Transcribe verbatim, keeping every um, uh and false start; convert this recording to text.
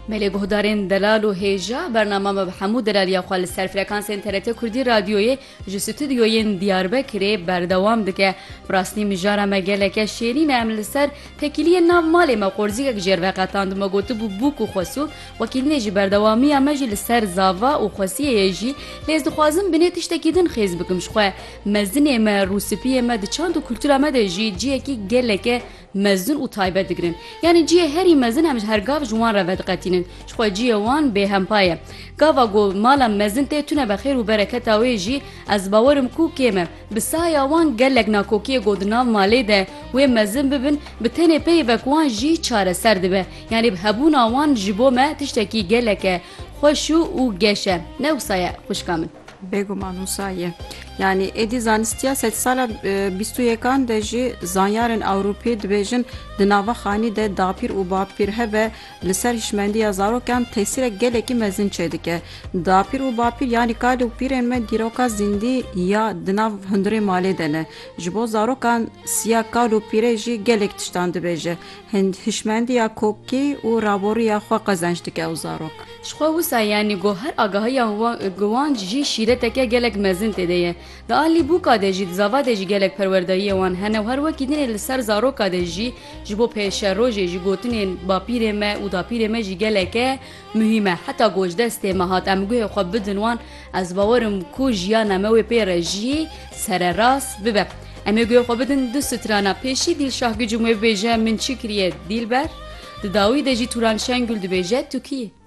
ملی گهدارین دلال و هیجا برنامه به همو دلالیا خال سر فرکانس انترنت کردی رادیوی جو استودیوی دیاربکر بردوام دکه براستی مجاره مگلک شیرین عمل سر تکیلی ناو مال ما قرزی که جرو قطاند ما گوته بو بوک و خسو وکیل نجی بردوامی مجل سر زاوا و خاصیه جی لیز دخوازم بنیتش تکیدن خیز بکمش خواه مزنی ما روسپی ما دچاند و کلتور ما دجی جی کی گلک مزن و تایبت دگرن یعنی جی هری مزن همش هر گاو جوان رود قطینن شخو جی وان به هم پایه گاوا گو مالا مزن ته تونه بخیر و برکت اوی جی از باورم کو کیمه بسایا وان گلک ناکوکی گودنا مالی ده و مزن ببن بتنه پی بکوان جی چاره سر دبه یعنی بهبونا وان جبو ما تشتکی گلک خوشو و گشه نوسایه خوش کامل بگو مانوسایه yani edi zanistiya sed sala بیست و یکان de jî zanyarên Ewropî dibêjin di nava xanî de dapîr û bapîr hebe li ser hişmendiya zarokan tesîrek gelekî mezin çêdike. Dapîr û bapîr yanî kalê û pîrên me dîroka zindî ya di nav hundirê malê de ne. Ji bo zarokan siya kal û pîrê jî gelek tiştan dibêje. Hişmendiya kokî û raboriya xwe qezenç dike ew zarok. Ji xwe wisa yanî got her agahiya wan jî şîreteke gelek mezin tê de ye. Da alî bûka de jî zava de jî gelek perwerdayiyê wan hene û her wekî dinê li ser zaroka de jî ji bo pêşerojê jî gotinên bapîrê me û dapîrê me jî geleke mühîm e. Heta gojdestê me hat em guhê xwe bidin wan ez bawerim ku jiyana me wê pê re jî sererast bibe. Em ê guhê xwe bidin du strana pêşî Dîlşah Gücüm wê bêje min çi kiriye Dîlber di dawî de jî Turan Şengül dibêje Tirkiye.